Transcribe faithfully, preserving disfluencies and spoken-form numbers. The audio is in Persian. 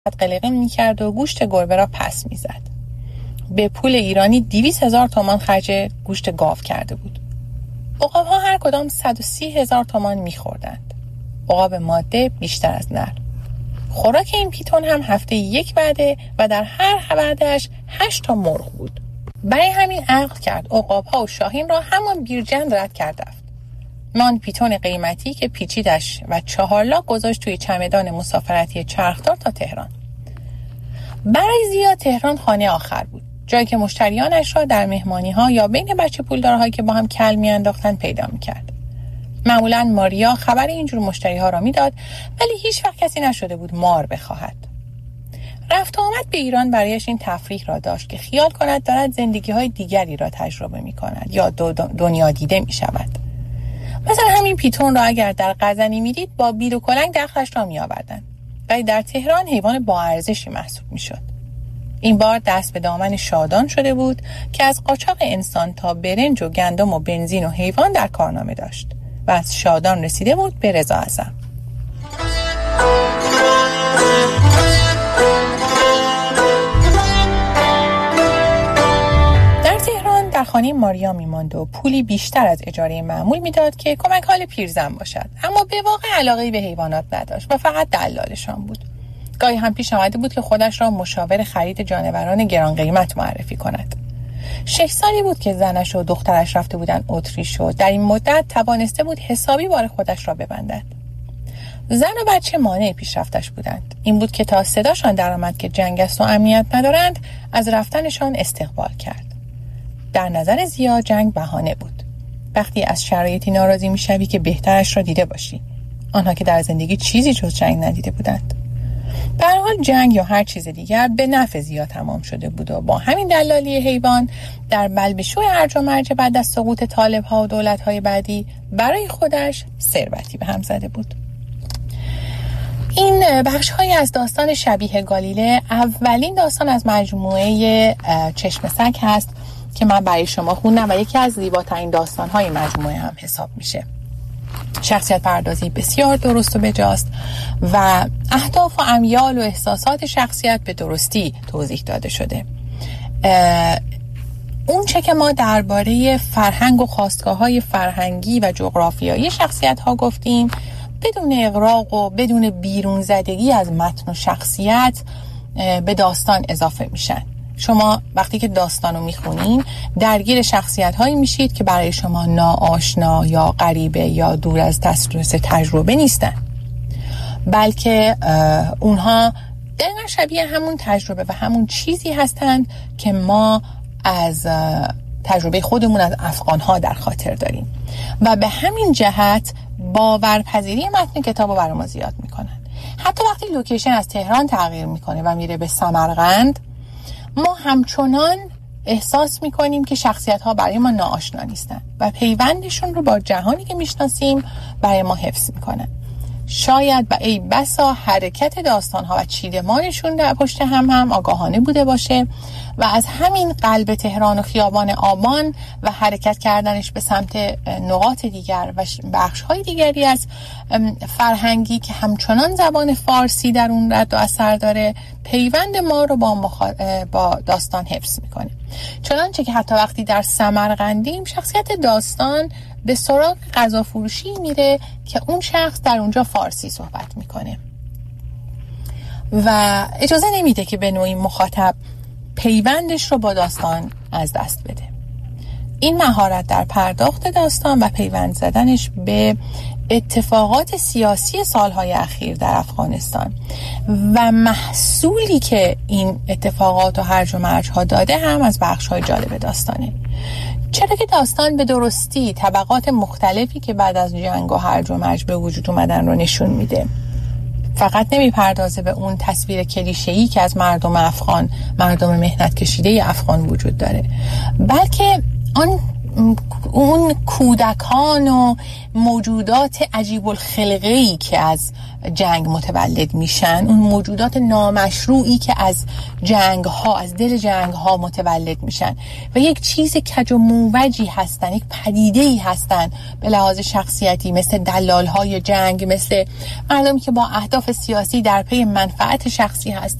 قلقه میکرد و گوشت گربه را پس میزد. به پول ایرانی دویست هزار تومان خرج گوشت گاو کرده بود. عقاب ها هر کدام صد و سی هزار تومان میخوردند. عقاب ماده بیشتر از نر. خوراک این پیتون هم هفته یک وعده و در هر وعده‌اش هشت تا مرغ بود. برای همین عقل کرد عقاب ها و شاهین را همان بیرجند رد کرد رفت. مان پیتون قیمتی که پیچیدش و چهار لاک گذاشت توی چمدان مسافرتی چرخدار تا تهران. برای زیا تهران خانه آخر بود، جایی که مشتریانش را در مهمانی ها یا بین بچه پولدارهایی که با هم کل می انداختن پیدا می کرد. معمولا ماریا خبر اینجور مشتری ها را می داد، ولی هیچ وقت کسی نشده بود مار بخواهد. رفت و آمد به ایران برایش این تفریح را داشت که خیال کند دارد زندگی های دیگری را تجربه می کند یا دنیا دیده می شود. مثلا همین پیتون را اگر در قزنی می دید با بید و کلنگ دخلش را می آوردن، ولی در تهران حیوان با ارزشی محسوب می شد. این بار دست به دامن شادان شده بود که از قاچاق انسان تا برنج و گندم و بنزین و حیوان در کارنامه داشت و از شادان رسیده بود به رضا اعظم. در تهران در خانه ماریا میماند و پولی بیشتر از اجاره معمول میداد که کمک حال پیرزن باشد، اما به واقع علاقه‌ای به حیوانات نداشت و فقط دلالشان بود. گاهی هم پیش آمده بود که خودش را مشاور خرید جانوران گران قیمت معرفی کند. شش سالی بود که زنش و دخترش رفته بودن اتریش و در این مدت توانسته بود حسابی بار خودش را ببندد. زن و بچه مانع پیشرفتش بودند. این بود که تا صداشان درآمد که جنگ است و امنیت ندارند از رفتنشان استقبال کرد. در نظر زیا جنگ بهانه بود. وقتی از شرایطی ناراضی میشوی که بهترش را دیده باشی، آنها که در زندگی چیزی جز جنگ ندیده بودند. به هر حال جنگ یا هر چیز دیگر به نفع زیا تمام شده بود و با همین دلالی حیوان در بلبشوی هرج و مرج بعد از سقوط طالب‌ها و دولت‌های بعدی برای خودش ثروتی به هم زده بود. این بخش‌هایی از داستان شبیه گالیله اولین داستان از مجموعه چشم سگ هست که من برای شما خوندم و یکی از زیباترین داستان‌های مجموعه هم حساب میشه. شخصیت پردازی بسیار درست و بجاست و اهداف و امیال و احساسات شخصیت به درستی توضیح داده شده. اون چه که ما درباره فرهنگ و خاستگاه‌های فرهنگی و جغرافیایی شخصیت‌ها گفتیم بدون اغراق و بدون بیرون زدگی از متن و شخصیت به داستان اضافه میشن. شما وقتی که داستانو میخونین درگیر شخصیت هایی میشید که برای شما ناآشنا یا غریبه یا دور از دسترس تجربه نیستن، بلکه اونها دقیقا شبیه همون تجربه و همون چیزی هستند که ما از تجربه خودمون از افغانها در خاطر داریم و به همین جهت باورپذیری متن کتابو برای ما زیاد میکنن. حتی وقتی لوکیشن از تهران تغییر میکنه و میره به سمرقند، ما همچنان احساس میکنیم که شخصیت ها برای ما ناآشنا نیستن و پیوندشون رو با جهانی که میشناسیم برای ما حفظ میکنن. شاید و ای بسا حرکت داستان ها و چیدمانشون در پشت هم هم آگاهانه بوده باشه و از همین قلب تهران و خیابان آبان و حرکت کردنش به سمت نقاط دیگر و بخش های دیگری از فرهنگی که همچنان زبان فارسی در اون رد و اثر داره پیوند ما رو با, مخ... با داستان حفظ میکنه. چنانچه که حتی وقتی در سمرقندیم شخصیت داستان به سراغ غذا فروشی میره که اون شخص در اونجا فارسی صحبت میکنه و اجازه نمیده که به نوعی مخاطب پیوندش رو با داستان از دست بده. این مهارت در پرداخت داستان و پیوند زدنش به اتفاقات سیاسی سالهای اخیر در افغانستان و محصولی که این اتفاقات و هرج و مرج ها داده هم از بخش‌های جالب داستانه. چرا که داستان به درستی طبقات مختلفی که بعد از جنگ و هرج و مرج به وجود اومدن رو نشون میده. فقط نمیپردازه به اون تصویر کلیشه‌ای که از مردم افغان، مردم مهنت کشیده افغان وجود داره، بلکه آن اون کودکان و موجودات عجیب الخلقه‌ای که از جنگ متولد میشن، اون موجودات نامشروعی که از جنگ ها، از دل جنگ ها متولد میشن و یک چیز کج و موجی هستن، یک پدیده‌ای هستن به لحاظ شخصیتی، مثل دلال های جنگ، مثل مردمی که با اهداف سیاسی در پی منفعت شخصی هستن.